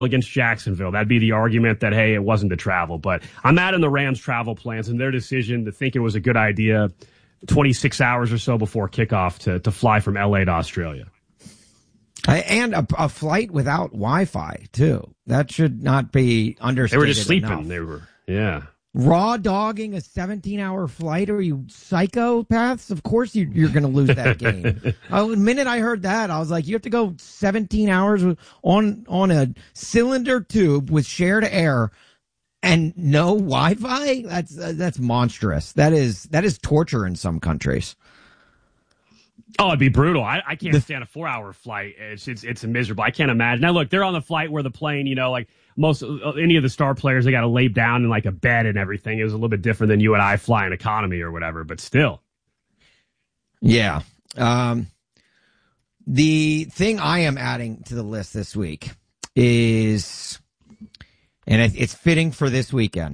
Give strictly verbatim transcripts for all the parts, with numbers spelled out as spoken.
against Jacksonville. That'd be the argument that, hey, it wasn't the travel. But I'm mad in the Rams' travel plans and their decision to think it was a good idea twenty-six hours or so before kickoff to, to fly from L A to Australia. And a, a flight without Wi-Fi, too. That should not be understated. They were just sleeping. Enough. They were, yeah. Raw dogging a seventeen-hour flight? Are you psychopaths? Of course you, you're going to lose that game. uh, the minute I heard that, I was like, you have to go seventeen hours on on a cylinder tube with shared air and no Wi-Fi? That's uh, that's monstrous. That is that is torture in some countries. Oh, it'd be brutal. I, I can't stand a four-hour flight. It's, it's it's miserable. I can't imagine. Now, look, they're on the flight where the plane, you know, like most any of the star players, they got to lay down in like a bed and everything. It was a little bit different than you and I flying economy or whatever, but still. Yeah. Um, the thing I am adding to the list this week is, and it, it's fitting for this weekend,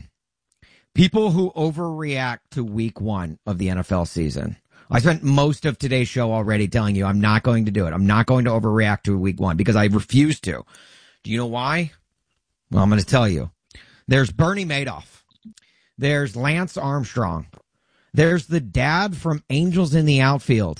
people who overreact to week one of the N F L season. I spent most of today's show already telling you I'm not going to do it. I'm not going to overreact to week one because I refuse to. Do you know why? Well, I'm going to tell you. There's Bernie Madoff. There's Lance Armstrong. There's the dad from Angels in the Outfield.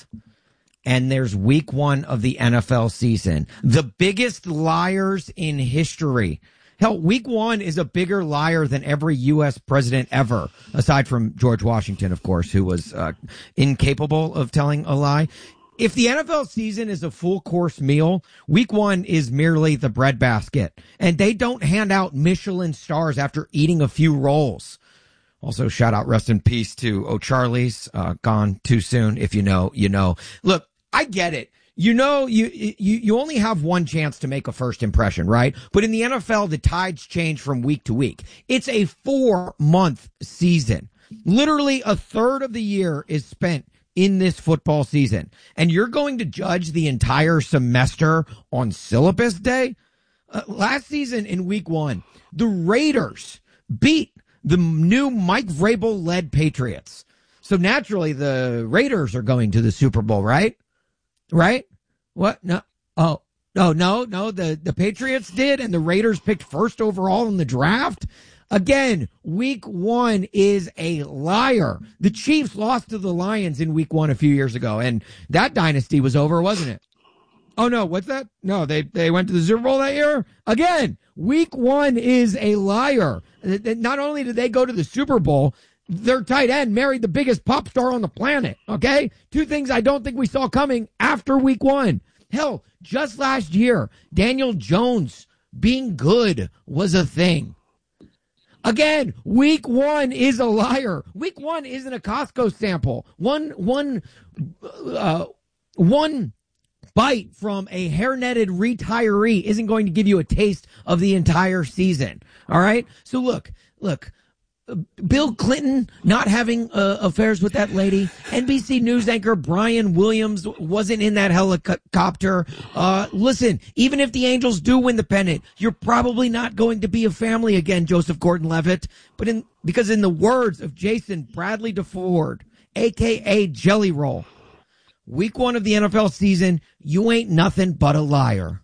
And there's week one of the N F L season. The biggest liars in history. Hell, week one is a bigger liar than every U S president ever, aside from George Washington, of course, who was uh, incapable of telling a lie. If the N F L season is a full course meal, week one is merely the breadbasket. And they don't hand out Michelin stars after eating a few rolls. Also, shout out, rest in peace to O'Charlie's, uh, gone too soon. If you know, you know. Look, I get it. You know, you, you, you only have one chance to make a first impression, right? But in the N F L, the tides change from week to week. It's a four month season. Literally a third of the year is spent in this football season. And you're going to judge the entire semester on syllabus day? Uh, last season in week one, the Raiders beat the new Mike Vrabel led Patriots. So naturally the Raiders are going to the Super Bowl, right? Right? What? No. Oh, no, no, no. The, the Patriots did, and the Raiders picked first overall in the draft. Again, week one is a liar. The Chiefs lost to the Lions in week one a few years ago, and that dynasty was over, wasn't it? Oh, no. What's that? No, they, they went to the Super Bowl that year? Again, week one is a liar. Not only did they go to the Super Bowl, their tight end married the biggest pop star on the planet, okay? Two things I don't think we saw coming after week one. Hell, just last year, Daniel Jones being good was a thing. Again, week one is a liar. Week one isn't a Costco sample. One, one, uh, one bite from a hair-netted retiree isn't going to give you a taste of the entire season, all right? So look, look. Bill Clinton not having uh, affairs with that lady. N B C News anchor Brian Williams wasn't in that helicopter. Uh, listen, even if the Angels do win the pennant, you're probably not going to be a family again, Joseph Gordon-Levitt. But in because in the words of Jason Bradley DeFord, a k a. Jelly Roll, week one of the N F L season, you ain't nothing but a liar.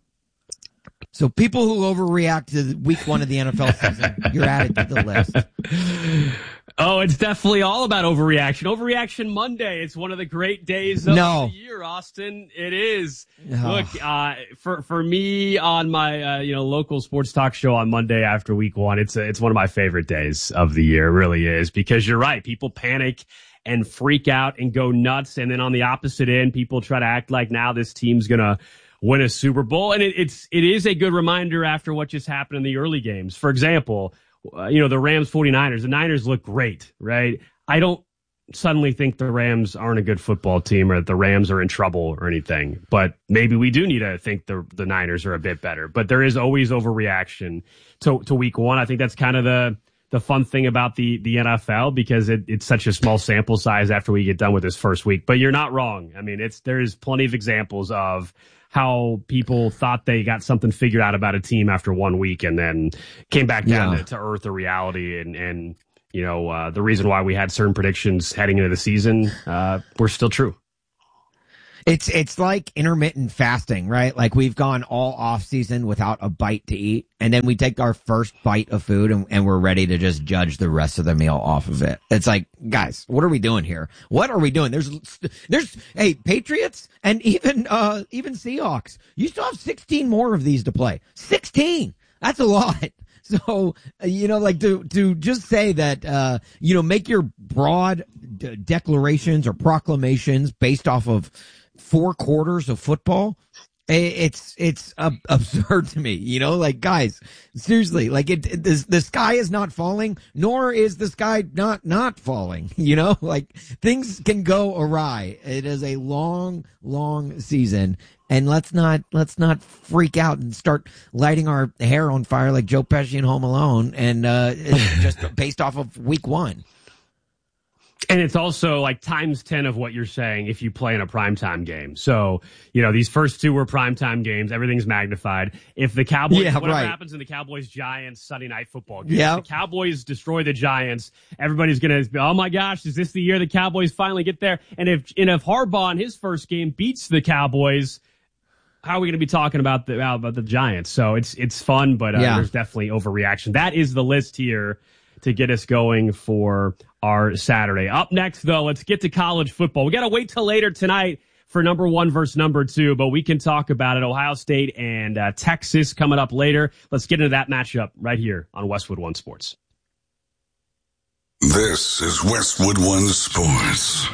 So people who overreact to week one of the N F L season, you're added to the list. Oh, it's definitely all about overreaction. Overreaction Monday. It's one of the great days of no. the year, Austin. It is. Oh. Look, uh, for for me on my uh, you know local sports talk show on Monday after week one, it's a, it's one of my favorite days of the year. It really is, because you're right. People panic and freak out and go nuts, and then on the opposite end, people try to act like now this team's gonna win a Super Bowl. And it, it's, it is a good reminder after what just happened in the early games. For example, uh, you know, the Rams forty-niners, the Niners look great, right? I don't suddenly think the Rams aren't a good football team or that the Rams are in trouble or anything, but maybe we do need to think the, the Niners are a bit better. But there is always overreaction to, to week one. I think that's kind of the, the fun thing about the, the N F L, because it, it's such a small sample size after we get done with this first week. But you're not wrong. I mean, it's, there's plenty of examples of how people thought they got something figured out about a team after one week and then came back down yeah. to, to earth or reality. And, and you know, uh, the reason why we had certain predictions heading into the season uh, were still true. It's it's like intermittent fasting, right? Like we've gone all off season without a bite to eat, and then we take our first bite of food and, and we're ready to just judge the rest of the meal off of it. It's like, guys, what are we doing here? What are we doing? There's there's hey, Patriots and even uh even Seahawks. You still have sixteen more of these to play. sixteen. That's a lot. So, you know, like to, to just say that, uh, you know, make your broad d- declarations or proclamations based off of four quarters of football. It's, it's uh, absurd to me, you know, like guys, seriously, like it, it the, the sky is not falling, nor is the sky not, not falling, you know, like things can go awry. It is a long, long season. And let's not, let's not freak out and start lighting our hair on fire like Joe Pesci in Home Alone and, uh, just based off of week one. And it's also like times ten of what you're saying if you play in a primetime game. So, you know, these first two were primetime games. Everything's magnified. If the Cowboys, yeah, whatever right. happens in the Cowboys-Giants Sunday night football game, yeah. if the Cowboys destroy the Giants, everybody's going to be, oh my gosh, is this the year the Cowboys finally get there? And if, and if Harbaugh in his first game beats the Cowboys, how are we going to be talking about the, about the Giants? So it's, it's fun, but uh, yeah. there's definitely overreaction. That is the list here to get us going for our Saturday. Up next, though, let's get to college football. We got to wait till later tonight for number one versus number two, but we can talk about it. Ohio State and uh, Texas coming up later. Let's get into that matchup right here on Westwood One Sports. This is Westwood One Sports.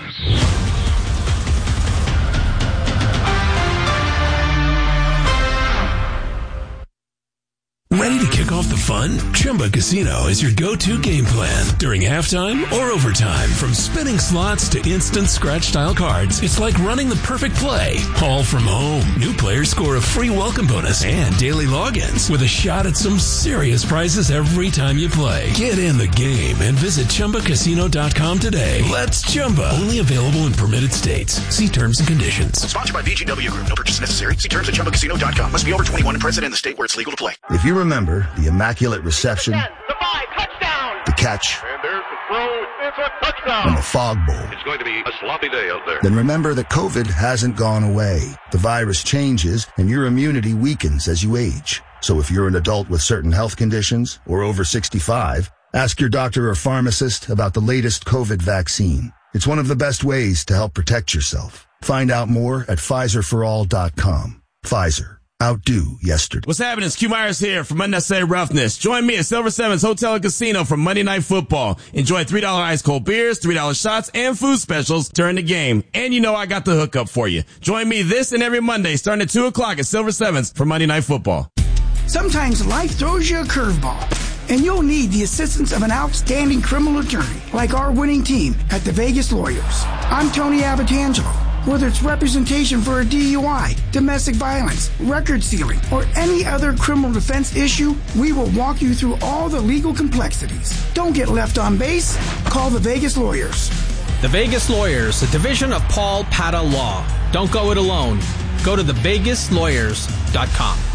Ready to kick off the fun? Chumba Casino is your go-to game plan during halftime or overtime. From spinning slots to instant scratch-style cards, it's like running the perfect play, all from home. New players score a free welcome bonus and daily logins with a shot at some serious prizes every time you play. Get in the game and visit Chumba Casino dot com today. Let's Chumba. Only available in permitted states. See terms and conditions. Sponsored by V G W Group. No purchase necessary. See terms at Chumba Casino dot com. Must be over twenty-one and present in the state where it's legal to play. If you remember the immaculate reception, the five, touchdown, the catch, and there's the throw, it's a touchdown, and the fog bowl, it's going to be a sloppy day out there. Then remember that COVID hasn't gone away. The virus changes and your immunity weakens as you age. So if you're an adult with certain health conditions or over sixty-five, ask your doctor or pharmacist about the latest COVID vaccine. It's one of the best ways to help protect yourself. Find out more at Pfizer for all dot com. Pfizer. Outdo yesterday. What's happening? It's Q Myers here from Unnecessary Roughness. Join me at Silver Sevens Hotel and Casino for Monday Night Football. Enjoy three dollar ice cold beers, three dollar shots, and food specials during the game. And you know I got the hookup for you. Join me this and every Monday starting at two o'clock at Silver Sevens for Monday Night Football. Sometimes life throws you a curveball, and you'll need the assistance of an outstanding criminal attorney like our winning team at the Vegas Lawyers. I'm Tony Abatangelo. Whether it's representation for a D U I, domestic violence, record sealing, or any other criminal defense issue, we will walk you through all the legal complexities. Don't get left on base. Call the Vegas Lawyers. The Vegas Lawyers, a division of Paul Pata Law. Don't go it alone. Go to the vegas lawyers dot com.